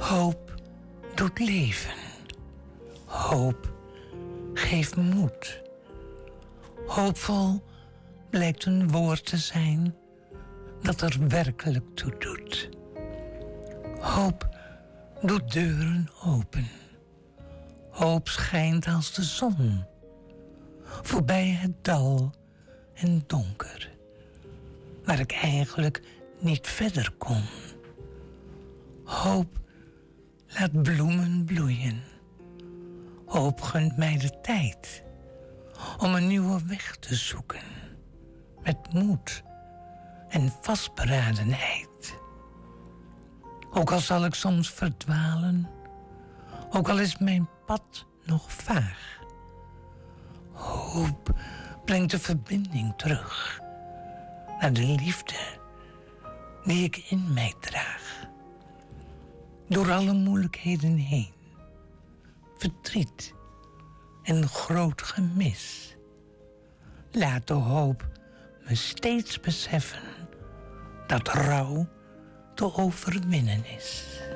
Hoop doet leven. Hoop geeft moed. Hoopvol blijkt een woord te zijn dat er werkelijk toe doet. Hoop doet deuren open. Hoop schijnt als de zon, voorbij het dal en donker, waar ik eigenlijk niet verder kon. Hoop laat bloemen bloeien. Hoop gunt mij de tijd om een nieuwe weg te zoeken, met moed en vastberadenheid. Ook al zal ik soms verdwalen, ook al is mijn pad nog vaag. Hoop brengt de verbinding terug naar de liefde die ik in mij draag. Door alle moeilijkheden heen, verdriet en groot gemis, laat de hoop me steeds beseffen dat rouw te overwinnen is.